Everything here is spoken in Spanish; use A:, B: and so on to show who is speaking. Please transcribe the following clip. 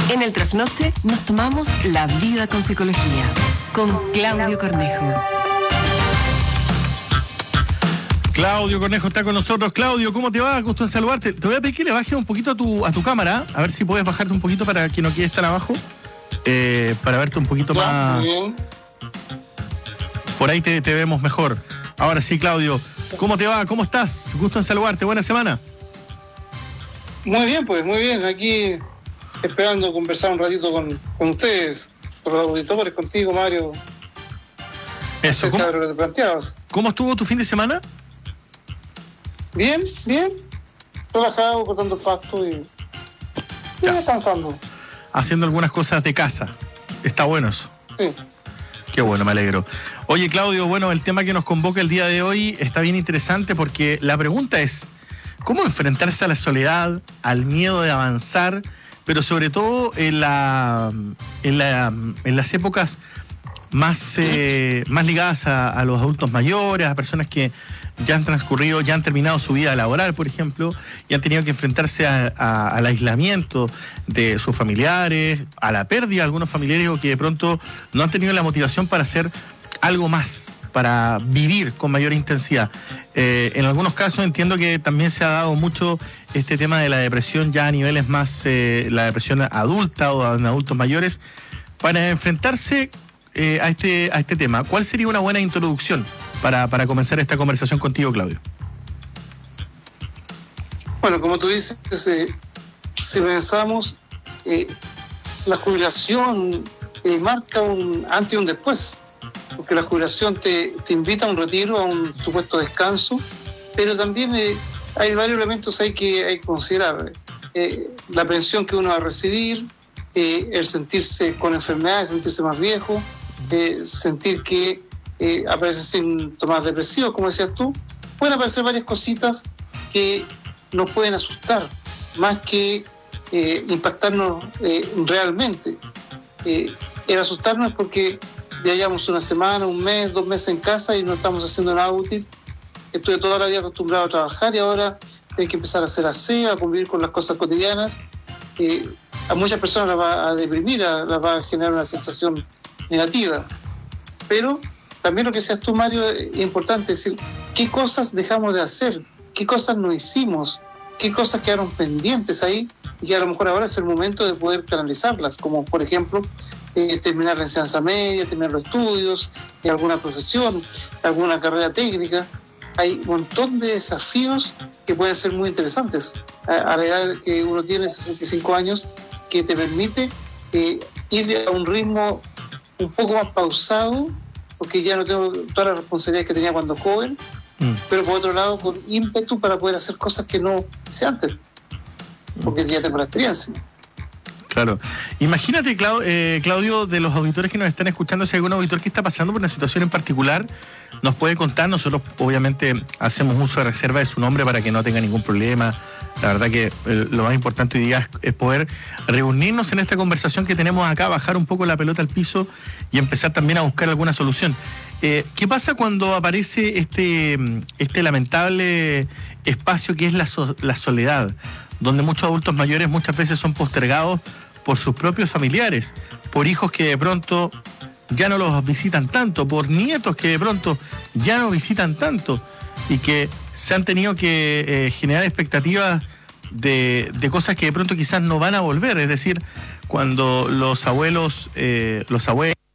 A: En el trasnoche nos tomamos la vida con psicología, con Claudio Cornejo.
B: Claudio Cornejo está con nosotros. Claudio, ¿cómo te va? Gusto en saludarte. Te voy a pedir que le bajes un poquito a tu cámara, a ver si puedes bajarte un poquito para que no quede estar abajo, para verte un poquito más.
C: Bien.
B: Por ahí te vemos mejor. Ahora sí, Claudio, ¿cómo te va? ¿Cómo estás? Gusto en saludarte. Buena semana.
C: Muy bien, pues, muy bien. Aquí esperando conversar un ratito con ustedes, con los auditores, contigo, Mario.
B: Eso,
C: acerca de lo que te planteabas.
B: ¿Cómo estuvo tu fin de semana?
C: Bien, bien. Relajado, cortando el pasto y descansando.
B: Haciendo algunas cosas de casa. Está bueno eso.
C: Sí.
B: Qué bueno, me alegro. Oye, Claudio, bueno, el tema que nos convoca el día de hoy está bien interesante porque la pregunta es, ¿cómo enfrentarse a la soledad, al miedo de avanzar, pero sobre todo en las épocas más ligadas a los adultos mayores, a personas que ya han terminado su vida laboral, por ejemplo, y han tenido que enfrentarse al aislamiento de sus familiares, a la pérdida de algunos familiares o que de pronto no han tenido la motivación para hacer algo más, para vivir con mayor intensidad. En algunos casos entiendo que también se ha dado mucho este tema de la depresión ya a niveles más, la depresión adulta o en adultos mayores, para enfrentarse a este tema. ¿Cuál sería una buena introducción para comenzar esta conversación contigo, Claudio?
C: Bueno, como tú dices, si pensamos, la jubilación marca un antes y un después, porque la jubilación te invita a un retiro, a un supuesto descanso, pero también hay varios elementos hay que considerar. La pensión que uno va a recibir, el sentirse con enfermedades, sentirse más viejo, sentir que aparecen síntomas depresivos, como decías tú. Pueden aparecer varias cositas que nos pueden asustar, más que impactarnos realmente. El asustarnos es porque ya llevamos una semana, un mes, 2 meses en casa y no estamos haciendo nada útil. Estuve toda la vida acostumbrado a trabajar y ahora tengo que empezar a hacer aseo, a convivir con las cosas cotidianas. A muchas personas las va a deprimir, las va a generar una sensación negativa. Pero también lo que decías tú, Mario, es importante decir qué cosas dejamos de hacer, qué cosas no hicimos, qué cosas quedaron pendientes ahí y que a lo mejor ahora es el momento de poder canalizarlas, como por ejemplo terminar la enseñanza media, terminar los estudios, alguna profesión, alguna carrera técnica. Hay un montón de desafíos que pueden ser muy interesantes a la edad que uno tiene, 65 años, que te permite ir a un ritmo un poco más pausado, porque ya no tengo todas las responsabilidades que tenía cuando joven, pero por otro lado con ímpetu para poder hacer cosas que no hice antes, porque ya tengo la experiencia.
B: Claro. Imagínate, Claudio, de los auditores que nos están escuchando, si hay algún auditor que está pasando por una situación en particular, nos puede contar. Nosotros obviamente hacemos uso de reserva de su nombre para que no tenga ningún problema. La verdad que lo más importante hoy día es poder reunirnos en esta conversación que tenemos acá, bajar un poco la pelota al piso y empezar también a buscar alguna solución. ¿Qué pasa cuando aparece este lamentable espacio que es la soledad, donde muchos adultos mayores muchas veces son postergados por sus propios familiares, por hijos que de pronto ya no los visitan tanto, por nietos que de pronto ya no visitan tanto y que se han tenido que generar expectativas de cosas que de pronto quizás no van a volver? Es decir, cuando los abuelos